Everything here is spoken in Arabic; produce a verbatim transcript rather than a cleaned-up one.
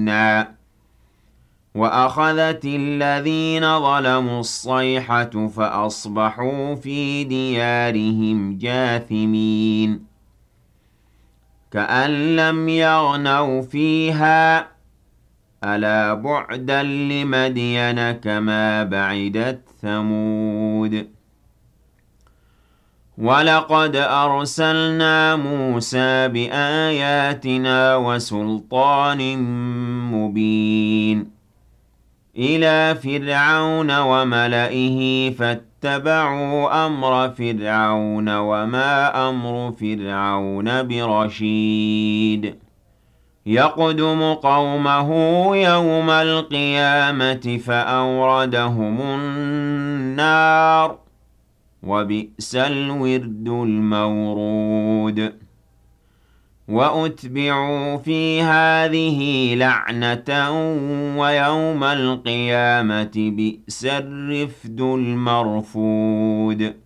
علينا وأخذت الذين ظلموا الصيحة فأصبحوا في ديارهم جاثمين كأن لم يغنوا فيها ألا بعدا لمدين كما بعدت ثمود ولقد أرسلنا موسى بآياتنا وسلطان مبين إلى فرعون وملئه فاتبعوا أمر فرعون وما أمر فرعون برشيد يقدم قومه يوم القيامة فأوردهم النار وبئس الورد المورود وأتبعوا في هذه لعنة ويوم القيامة بئس الرفد المرفود